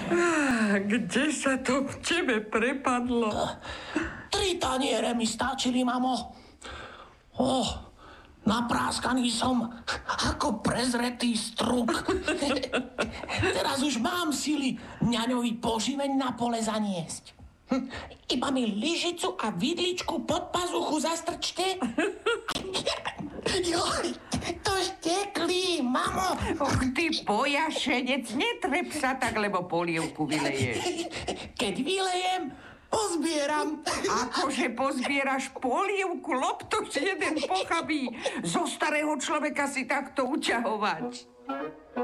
Kde sa to v tebe prepadlo? 3 taniere mi stačili, mamo. Napráskaný som ako prezretý struk. Teraz už mám sily ňaňovi poživeň na pole zaniesť. Iba mi lyžicu a vidličku pod pazuchu zastrčte. Joj, to šteklí, mamo. Och, ty pojašenec, netrep sa tak, lebo polievku vyleješ. Keď vylejem, pozbieram. Akože pozbieraš polievku, loptoš jeden pochabí. Zo starého človeka si takto uťahovať.